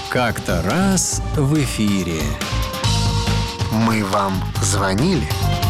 Как-то раз в эфире. Мы вам звонили?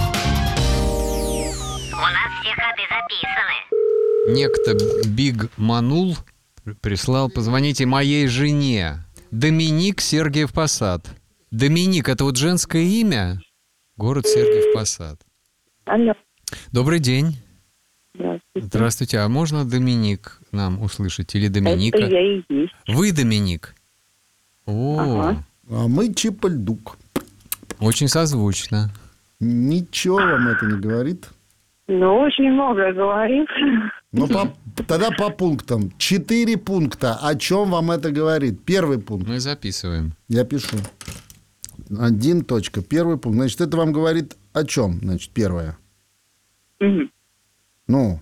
У нас все ходы записаны. Некто Биг Манул прислал: позвоните моей жене. Доминик, Сергиев Посад. Доминик — это вот женское имя? Город Сергиев Посад. Алло. Добрый день. Здравствуйте. Здравствуйте. А можно Доминик нам услышать? Или Доминика? Это я и есть. Вы Доминик? О, Ага. А мы Чипольдук. очень созвучно. Ничего вам это не говорит? Ну, очень многое говорит. Ну, тогда по пунктам. 4 пункта. О чем вам это говорит? Первый пункт. Мы записываем. Я пишу. 1. Первый пункт. Значит, это вам говорит о чем? Значит, первое. Мгм. Ну,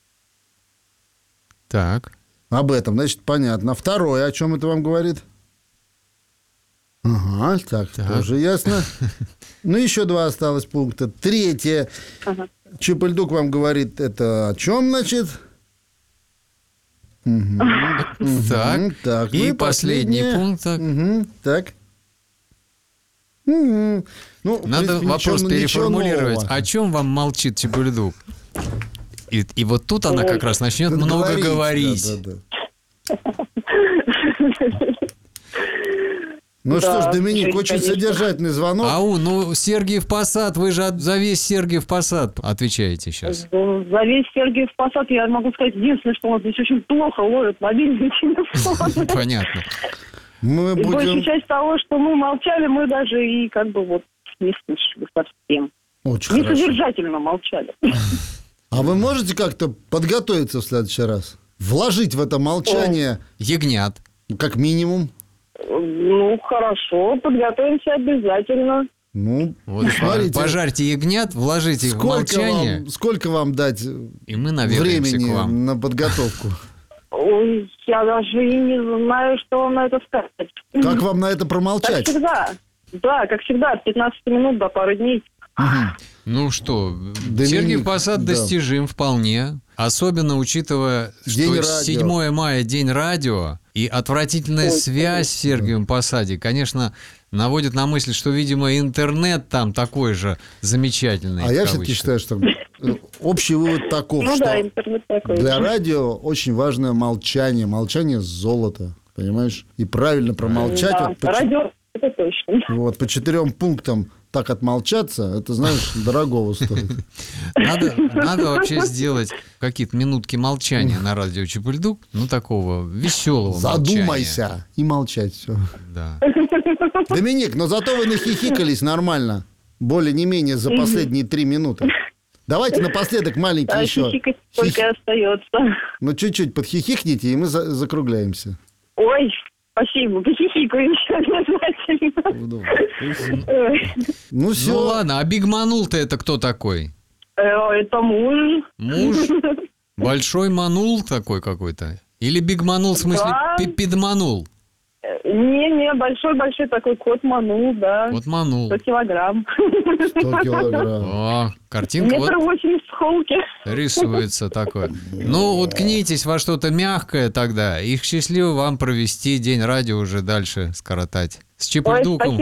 Так. об этом, значит, понятно. Второе, о чем это вам говорит? Ага, так, тоже ясно. Ну, еще 2 осталось пункта. Третье. Ага. Чипольдук вам говорит, это о чем, значит? Так. Так, И ну последний последнее. пункт. Так. Так. Ну, в Надо принципе, вопрос ничего переформулировать. нового. О чем вам молчит Чипольдук? И вот тут она как раз начнет Надо много говорить, говорить. да. Ну что ж, Доминик, очень конечно. содержательный звонок. Ну Сергиев Посад, вы же за весь Сергиев Посад отвечаете сейчас. За весь Сергиев Посад я могу сказать единственное, что у нас здесь очень плохо ловят мобильный телефон. Понятно. Мы И большая будем... часть того, что мы молчали, мы даже и как бы вот не слышали совсем. Очень хорошо. Несодержательно молчали. А вы можете как-то подготовиться в следующий раз? Вложить в это молчание Ягнят. как минимум? Ну, хорошо, подготовимся обязательно. Ну, Вот, смотрите, пожарьте ягнят, вложите их в молчание, сколько вам дать и мы наведаемся времени к вам. на подготовку? Ой, я даже и не знаю, что вам на это сказать. Как вам на это Как промолчать? всегда. Да, как всегда, от 15 минут до пары дней. Ну что, Доминик, Сергиев Посад да. достижим вполне. Особенно учитывая, День что радио. 7 мая день радио и отвратительная связь в Сергиевом Посаде, конечно, наводит на мысль, что, видимо, интернет там такой же замечательный. А я в все-таки кавычках. считаю, что общий вывод таков, Ну да, что интернет такой. для радио очень важное молчание. Молчание золото, понимаешь? И правильно промолчать. Да, Вот по, радио, это точно. вот, по 4 пунктам так отмолчаться, это, знаешь, дорогого стоит. Надо вообще сделать какие-то минутки молчания на радио Чипольдук, такого веселого молчания. Задумайся и молчать все. Да. Доминик, но зато вы нахихикались нормально. Более не менее за последние 3 минуты. Давайте напоследок маленький А еще. хихикать только и остается. Ну, чуть-чуть подхихикните, и мы закругляемся. Ой, спасибо, похихикаю еще обязательно. Ну, Ну все. ладно, а Биг Манул-то это кто такой? Это муж. Муж? Большой манул такой какой-то? Или Биг Манул, в смысле Да. пидманул? Не, большой такой кот манул, да. Вот манул. 100 килограмм. 100 килограмм. О, картинка вот 1,80 м в холке. рисуется такое. Ну, уткнитесь во что-то мягкое тогда. И счастливо вам провести день радио уже дальше скоротать. С Чипольдуком.